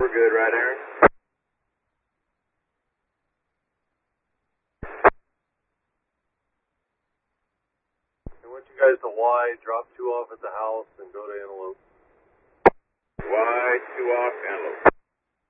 We're good, right, Aaron? I want you guys to Y, drop 2 off at the house, and go to Antelope. Y, 2 off, Antelope.